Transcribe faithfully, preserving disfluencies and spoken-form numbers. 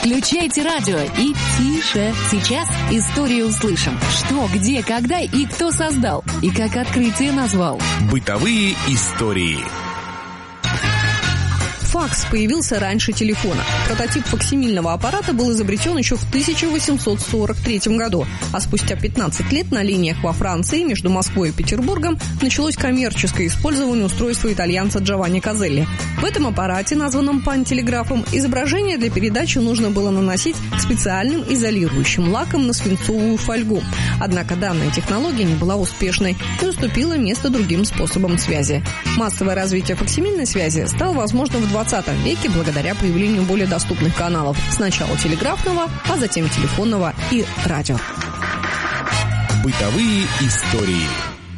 Включайте радио и тише. Сейчас историю услышим. Что, где, когда и кто создал. И как открытие назвал. Бытовые истории. Факс появился раньше телефона. Прототип факсимильного аппарата был изобретен еще в тысяча восемьсот сорок третьем году, а спустя пятнадцать лет на линиях во Франции между Москвой и Петербургом началось коммерческое использование устройства итальянца Джованни Козелли. В этом аппарате, названном пантелеграфом, изображение для передачи нужно было наносить специальным изолирующим лаком на свинцовую фольгу. Однако данная технология не была успешной и уступила место другим способам связи. Массовое развитие факсимильной связи стало возможно в двадцатом веке благодаря появлению более доступных каналов. Сначала телеграфного, а затем телефонного и радио. Бытовые истории.